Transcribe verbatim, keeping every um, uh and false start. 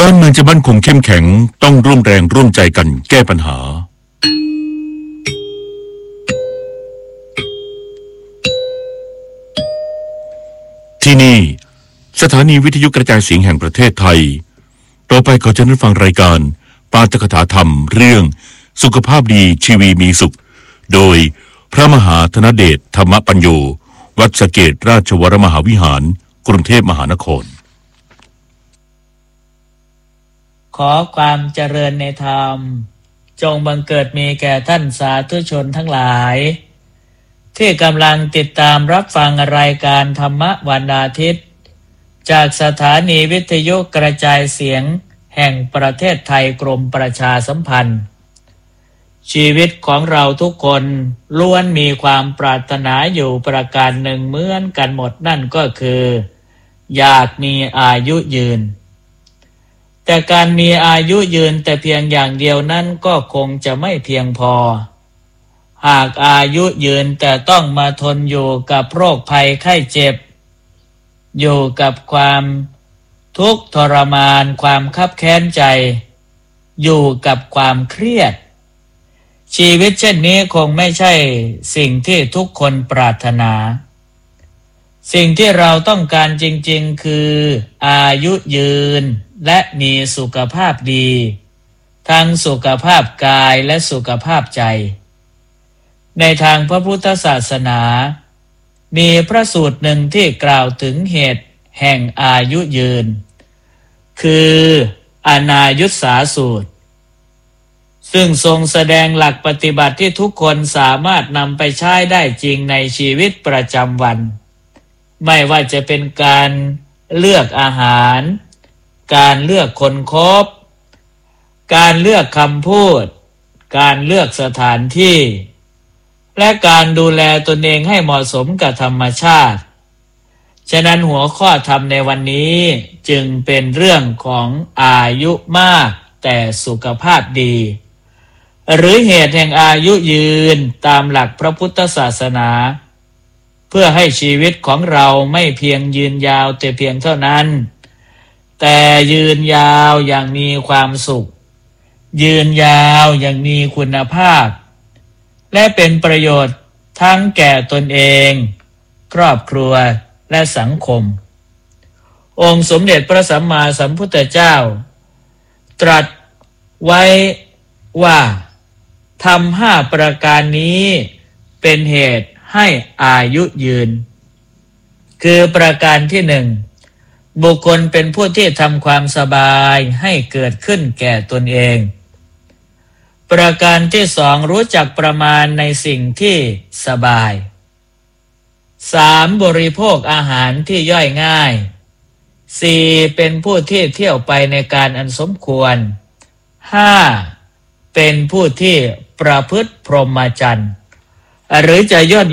านเมืองจะมั่นคงเข้มแข็งต้องร่วมแรงร่วมใจกันแก้ปัญหาที่นี่สถานีวิทยุกระจายเสียงแห่งประเทศไทยต่อไปขอเชิญท่านฟังรายการปาฐกถาธรรมเรื่องสุขภาพดีชีวีมีสุขโดยพระมหาธนเดชธรรมปัญโยวัดสะเกษราชวรมหาวิหารกรุงเทพมหานครขอความเจริญในธรรมจงบังเกิดมีแก่ท่านสาธุชนทั้งหลายที่กำลังติดตามรับฟังรายการธรรมวันอาทิตย์จากสถานีวิทยุกระจายเสียงแห่งประเทศไทยกรมประชาสัมพันธ์ชีวิตของเราทุกคนล้วนมีความปรารถนาอยู่ประการหนึ่งเหมือนกันหมดนั่นก็คืออยากมีอายุยืนแต่การมีอายุยืนแต่เพียงอย่างเดียวนั้นก็คงจะไม่เพียงพอหากอายุยืนแต่ต้องมาทนอยู่กับโรคภัยไข้เจ็บอยู่กับความทุกข์ทรมานความคับแค้นใจอยู่กับความเครียดชีวิตเช่นนี้คงไม่ใช่สิ่งที่ทุกคนปรารถนาสิ่งที่เราต้องการจริงๆคืออายุยืนและมีสุขภาพดีทั้งสุขภาพกายและสุขภาพใจในทางพระพุทธศาสนามีพระสูตรหนึ่งที่กล่าวถึงเหตุแห่งอายุยืนคืออนายุสสาสูตรซึ่งทรงแสดงหลักปฏิบัติที่ทุกคนสามารถนำไปใช้ได้จริงในชีวิตประจำวันไม่ว่าจะเป็นการเลือกอาหารการเลือกคนคบการเลือกคำพูดการเลือกสถานที่และการดูแลตนเองให้เหมาะสมกับธรรมชาติฉะนั้นหัวข้อธรรมในวันนี้จึงเป็นเรื่องของอายุมากแต่สุขภาพดีหรือเหตุแห่งอายุยืนตามหลักพระพุทธศาสนาเพื่อให้ชีวิตของเราไม่เพียงยืนยาวแต่เพียงเท่านั้นแต่ยืนยาวอย่างมีความสุขยืนยาวอย่างมีคุณภาพและเป็นประโยชน์ทั้งแก่ตนเองครอบครัวและสังคมองค์สมเด็จพระสัมมาสัมพุทธเจ้าตรัสไว้ว่าทำห้าประการนี้เป็นเหตุให้อายุยืนคือประการที่หนึ่งบุคคลเป็นผู้ที่ทำความสบายให้เกิดขึ้นแก่ตนเองประการที่สองรู้จักประมาณในสิ่งที่สบายสามบริโภคอาหารที่ย่อยง่ายสี่เป็นผู้ที่เที่ยวไปในการอันสมควรห้าเป็นผู้ที่ประพฤติพรหมจรรย์หรือจะย่น